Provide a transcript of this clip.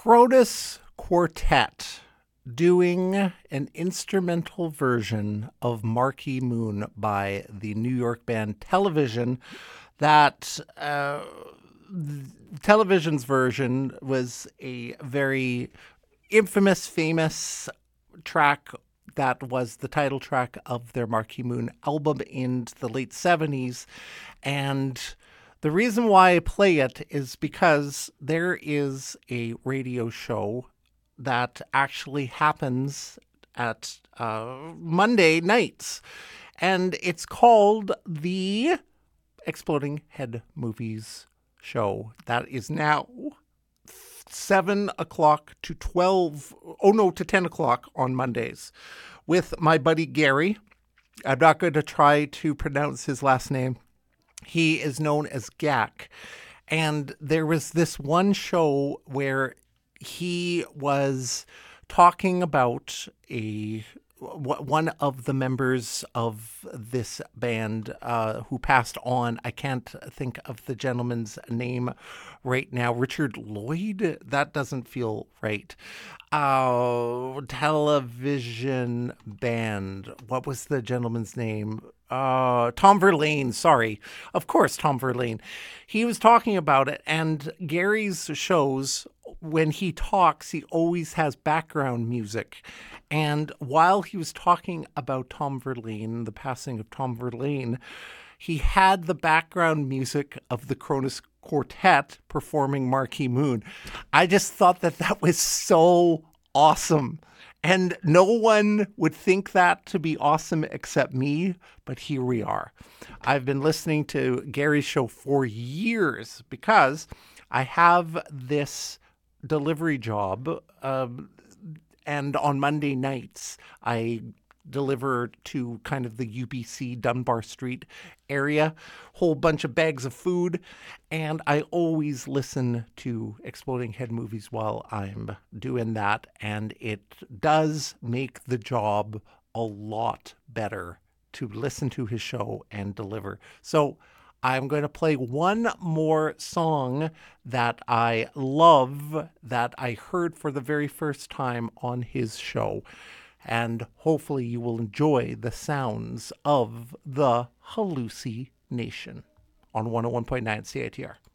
Cronus Quartet doing an instrumental version of Marquee Moon by the New York band Television. That Television's version was a very infamous, famous track that was the title track of their Marquee Moon album in the late 70s. And the reason why I play it is because there is a radio show that actually happens at Monday nights. And it's called the Exploding Head Movies Show. That is now 7 o'clock to 10 o'clock on Mondays with my buddy Gary. I'm not going to try to pronounce his last name. He is known as Gak. And there was this one show where he was talking about one of the members of this band who passed on. I can't think of the gentleman's name right now. Richard Lloyd? That doesn't feel right. Television band. What was the gentleman's name? Tom Verlaine, sorry. Of course, Tom Verlaine. He was talking about it, and Gary's shows, when he talks, he always has background music. And while he was talking about Tom Verlaine, the passing of Tom Verlaine, he had the background music of the Cronus Quartet performing Marquee Moon. I just thought that was so awesome. And no one would think that to be awesome except me, but here we are. I've been listening to Gary's show for years because I have this delivery job, and on Monday nights, I deliver to kind of the UBC Dunbar Street area, whole bunch of bags of food, and I always listen to Exploding Head Movies while I'm doing that, and it does make the job a lot better to listen to his show and deliver. So I'm going to play one more song that I love, that I heard for the very first time on his show. And hopefully you will enjoy the sounds of the Hallucination on 101.9 CITR.